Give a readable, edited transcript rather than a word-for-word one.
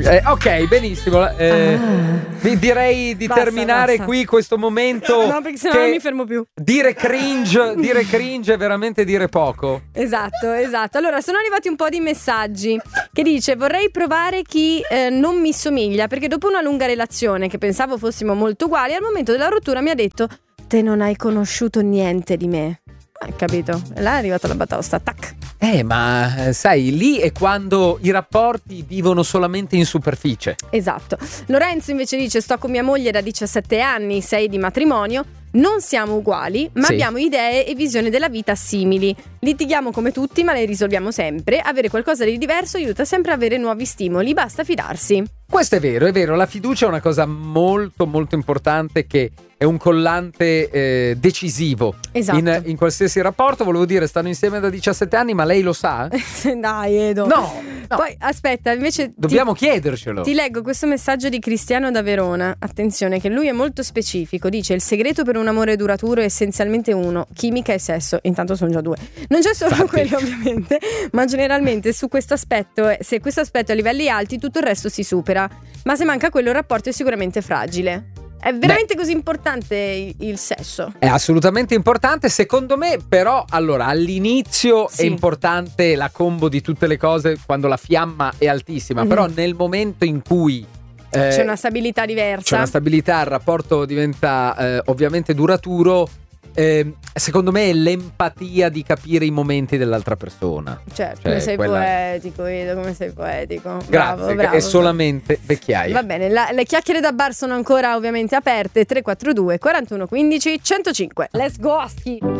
Ok, benissimo. Direi di terminare qui questo momento. No, perché sennò non mi fermo più. Dire cringe è veramente dire poco. Esatto. Allora, sono arrivati un po' di messaggi che dice: vorrei provare chi non mi somiglia, perché dopo una lunga relazione che pensavo fossimo molto uguali, al momento della rottura mi ha detto: te non hai conosciuto niente di me. Capito? E là è arrivata la batosta, tac. Ma sai, lì è quando i rapporti vivono solamente in superficie. Esatto. Lorenzo invece dice: sto con mia moglie da 17 anni, 6 di matrimonio. Non siamo uguali, ma abbiamo idee e visioni della vita simili. Litighiamo come tutti, ma le risolviamo sempre. Avere qualcosa di diverso aiuta sempre a avere nuovi stimoli, basta fidarsi. Questo è vero. La fiducia è una cosa molto molto importante, che è un collante decisivo. Esatto. in qualsiasi rapporto. Volevo dire, stanno insieme da 17 anni, ma lei lo sa? Dai, Edo. No. Poi aspetta, invece dobbiamo chiedercelo. Ti leggo questo messaggio di Cristiano da Verona. Attenzione, che lui è molto specifico. Dice: il segreto per un amore duraturo è essenzialmente uno: chimica e sesso. Intanto sono già due. Non c'è solo quello, ovviamente, ma generalmente su questo aspetto, se questo aspetto è a livelli alti, tutto il resto si supera. Ma se manca quello, il rapporto è sicuramente fragile. È veramente così importante il sesso? È assolutamente importante, secondo me, però allora all'inizio è importante la combo di tutte le cose, quando la fiamma è altissima, però nel momento in cui c'è una stabilità diversa, il rapporto diventa ovviamente duraturo. Secondo me è l'empatia di capire i momenti dell'altra persona. Cioè come sei poetico, Edo, come sei poetico. Grazie, bravo, è solamente vecchiaia. Va bene, le chiacchiere da bar sono ancora ovviamente aperte. 342 41 15 105. Let's go, Aschi.